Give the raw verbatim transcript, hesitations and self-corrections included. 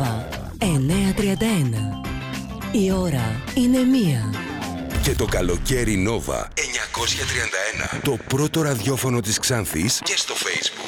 Νόβα εννιακόσια τριάντα ένα. Η ώρα είναι μία. Και το καλοκαίρι Νόβα εννιακόσια τριάντα ένα. Το πρώτο ραδιόφωνο της Ξάνθης και στο Facebook.